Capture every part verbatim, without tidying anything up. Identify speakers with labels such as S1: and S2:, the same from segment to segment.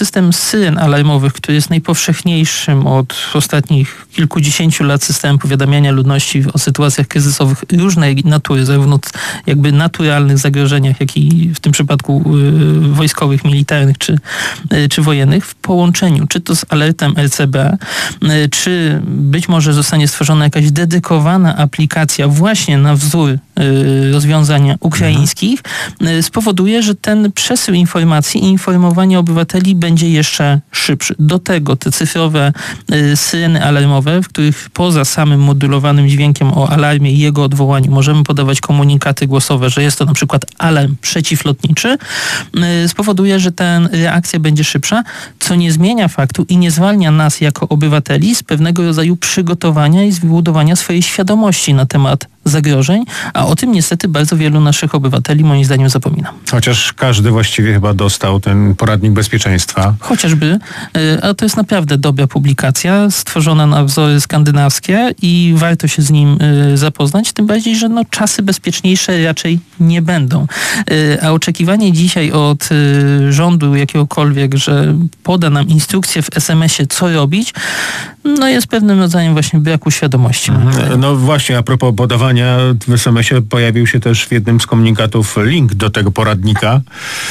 S1: system syren alarmowych, który jest najpowszechniejszym od ostatnich kilkudziesięciu lat systemem powiadamiania ludności o sytuacjach kryzysowych różnej natury, zarówno jakby naturalnych zagrożeniach, jak i w tym przypadku y, wojskowych, militarnych czy, y, czy wojennych, w połączeniu czy to z alertem R C B, y, czy być może zostanie stworzona jakaś dedykowana aplikacja właśnie na wzór y, rozwiązań ukraińskich, y, spowoduje, że ten przesył informacji i informowanie obywateli będzie jeszcze szybszy. Do tego te cyfrowe y, syreny alarmowe, w których poza samym modulowanym dźwiękiem o alarmie i jego odwołaniu możemy podawać komunikaty głosowe, że jest to na przykład alarm przeciwlotniczy, y, spowoduje, że ta reakcja będzie szybsza, co nie zmienia faktu i nie zwalnia nas jako obywateli z pewnego rodzaju przygotowania i zbudowania swojej świadomości na temat zagrożeń, a o tym niestety bardzo wielu naszych obywateli moim zdaniem zapomina.
S2: Chociaż każdy właściwie chyba dostał ten poradnik bezpieczeństwa.
S1: Chociażby, a to jest naprawdę dobra publikacja, stworzona na wzory skandynawskie i warto się z nim zapoznać, tym bardziej, że no, czasy bezpieczniejsze raczej nie będą. A oczekiwanie dzisiaj od rządu jakiegokolwiek, że poda nam instrukcję w es em esie, co robić, no jest pewnym rodzajem właśnie braku świadomości.
S2: Mhm. No właśnie, a propos podawania, w es em esie pojawił się też w jednym z komunikatów link do tego poradnika.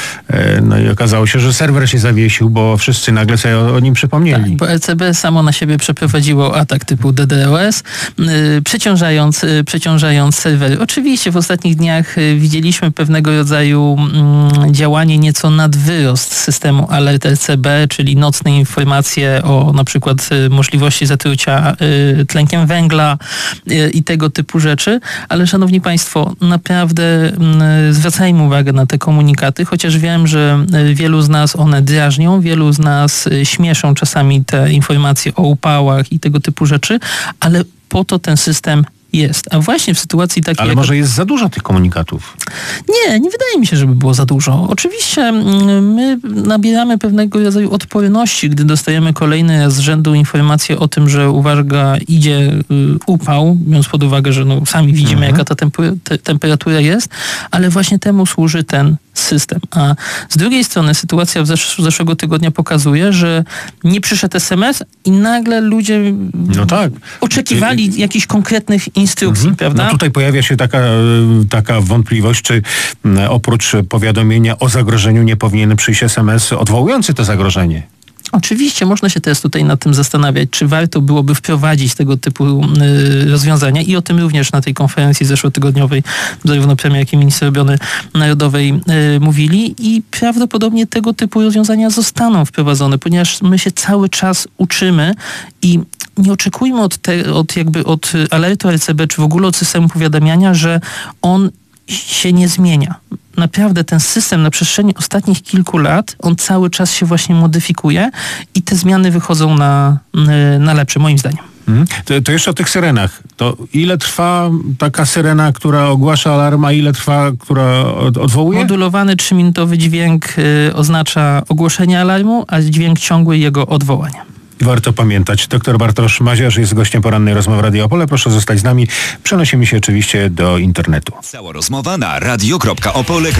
S2: No i okazało się, że serwer się zawiesił, bo wszyscy nagle sobie o, o nim przypomnieli.
S1: Tak, bo R C B samo na siebie przeprowadziło atak typu D D o S, yy, przeciążając, yy, przeciążając serwery. Oczywiście w ostatnich dniach yy, widzieliśmy pewnego rodzaju yy, działanie nieco nad wyrost systemu Alert R C B, czyli nocne informacje o na przykład yy, możliwości zatrucia yy, tlenkiem węgla yy, i tego typu rzeczy, ale szanowni państwo, naprawdę yy, zwracajmy uwagę na te komunikaty, chociaż wiem, że yy, wielu z nas one drażnią, wielu z nas yy, śmieszą czasami te informacje o upałach i tego typu rzeczy, ale po to ten system jest. A właśnie w sytuacji takiej...
S2: Ale może jest za dużo tych komunikatów?
S1: Nie, nie wydaje mi się, żeby było za dużo. Oczywiście my nabieramy pewnego rodzaju odporności, gdy dostajemy kolejny raz z rzędu informację o tym, że uwaga, idzie upał, biorąc pod uwagę, że no, sami widzimy, mhm. jaka ta temper- te- temperatura jest, ale właśnie temu służy ten system. A z drugiej strony sytuacja z zesz- zeszłego tygodnia pokazuje, że nie przyszedł es em es i nagle ludzie
S2: no tak.
S1: oczekiwali I, jakichś konkretnych instrukcji, mhm. prawda?
S2: No tutaj pojawia się taka, taka wątpliwość, czy oprócz powiadomienia o zagrożeniu nie powinien przyjść es em es odwołujący to zagrożenie.
S1: Oczywiście, można się teraz tutaj nad tym zastanawiać, czy warto byłoby wprowadzić tego typu y, rozwiązania i o tym również na tej konferencji zeszłotygodniowej zarówno premier, jak i minister obrony narodowej y, mówili i prawdopodobnie tego typu rozwiązania zostaną wprowadzone, ponieważ my się cały czas uczymy i nie oczekujmy od, te, od jakby od alertu R C B, czy w ogóle od systemu powiadamiania, że on się nie zmienia. Naprawdę ten system na przestrzeni ostatnich kilku lat, on cały czas się właśnie modyfikuje i te zmiany wychodzą na, na lepsze, moim zdaniem.
S2: Hmm. To, to jeszcze o tych syrenach. To ile trwa taka syrena, która ogłasza alarm, a ile trwa, która od, odwołuje?
S1: Modulowany trzyminutowy dźwięk y, oznacza ogłoszenie alarmu, a dźwięk ciągły jego odwołanie.
S2: Warto pamiętać. Doktor Bartosz Maziarz jest gościem porannej rozmowy Radia Opole. Proszę zostać z nami. Przenosimy się oczywiście do internetu.
S3: Cała rozmowa na radio kropka opole.